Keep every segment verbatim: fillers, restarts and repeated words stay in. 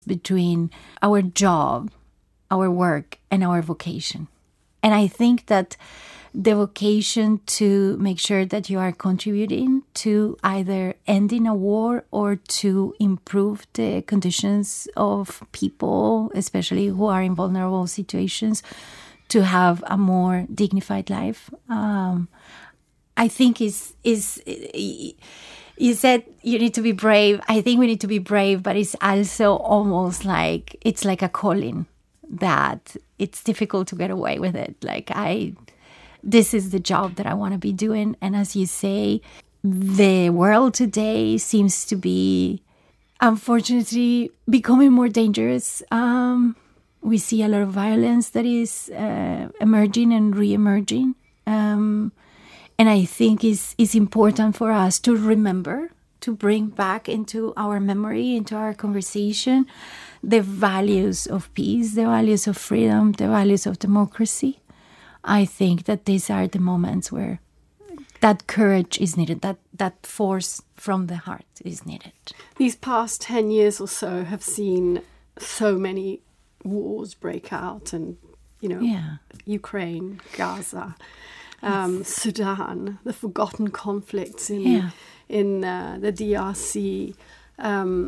between our job, our work, and our vocation. And I think that the vocation to make sure that you are contributing to either ending a war or to improve the conditions of people, especially who are in vulnerable situations, to have a more dignified life. Um, I think is is you said you need to be brave. I think we need to be brave, but it's also almost like it's like a calling that it's difficult to get away with it. Like I. This is the job that I want to be doing. And as you say, the world today seems to be, unfortunately, becoming more dangerous. Um, we see a lot of violence that is uh, emerging and re-emerging. Um, and I think it's, it's important for us to remember, to bring back into our memory, into our conversation, the values of peace, the values of freedom, the values of democracy. I think that these are the moments where that courage is needed, that, that force from the heart is needed. These past ten years or so have seen so many wars break out and, you know, yeah. Ukraine, Gaza, um, yes. Sudan, the forgotten conflicts in, yeah. in uh, the D R C, um,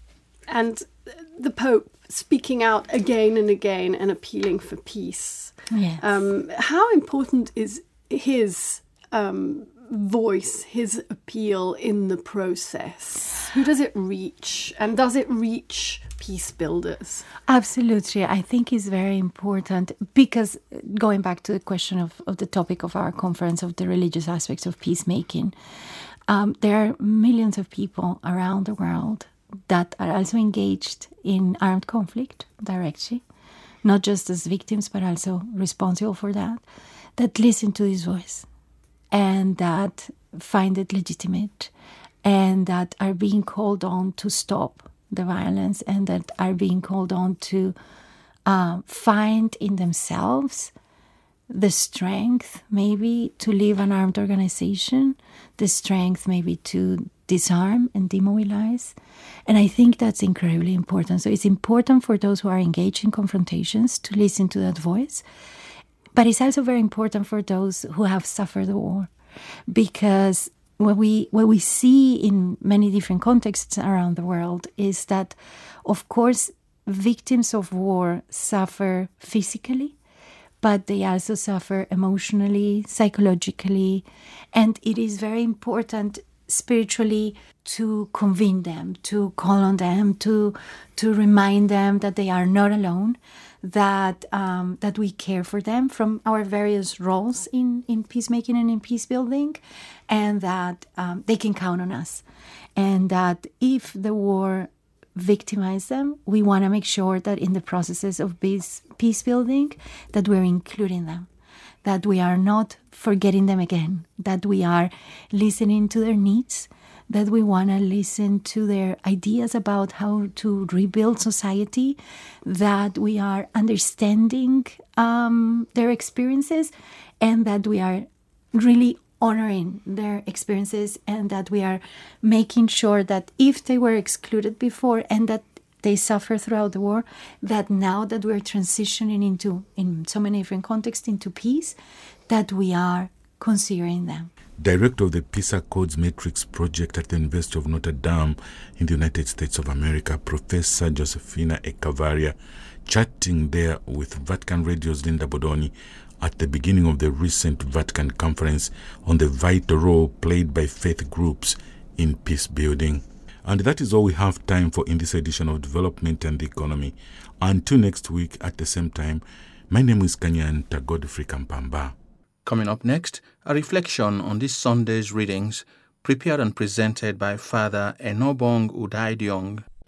and the Pope speaking out again and again and appealing for peace. Yes. Um, how important is his um, voice, his appeal in the process? Who does it reach? And does it reach peace builders? Absolutely. I think it's very important because going back to the question of, of the topic of our conference, of the religious aspects of peacemaking, um, there are millions of people around the world that are also engaged in armed conflict directly. Not just as victims, but also responsible for that, that listen to his voice and that find it legitimate and that are being called on to stop the violence and that are being called on to uh, find in themselves the strength maybe to leave an armed organization, the strength maybe to disarm and demobilize. And I think that's incredibly important. So it's important for those who are engaged in confrontations to listen to that voice. But it's also very important for those who have suffered the war. Because what we, what we see in many different contexts around the world is that, of course, victims of war suffer physically, but they also suffer emotionally, psychologically. And it is very important spiritually to convene them, to call on them, to to remind them that they are not alone, that um, that we care for them from our various roles in, in peacemaking and in peace building, and that um, they can count on us. And that if the war victimizes them, we want to make sure that in the processes of peace, peace building, that we're including them, that we are not forgetting them again, that we are listening to their needs, that we want to listen to their ideas about how to rebuild society, that we are understanding um, their experiences, and that we are really honoring their experiences, and that we are making sure that if they were excluded before and that they suffer throughout the war, that now that we're transitioning into, in so many different contexts, into peace, that we are considering them. Director of the Peace Accords Matrix Project at the University of Notre Dame in the United States of America, Professor Josefina Echevarria, chatting there with Vatican Radio's Linda Bodoni at the beginning of the recent Vatican Conference on the vital role played by faith groups in peace building. And that is all we have time for in this edition of Development and the Economy. Until next week at the same time, my name is Kanyanta Godfrey Kampamba. Coming up next, a reflection on this Sunday's readings, prepared and presented by Father Enobong Udaidiong.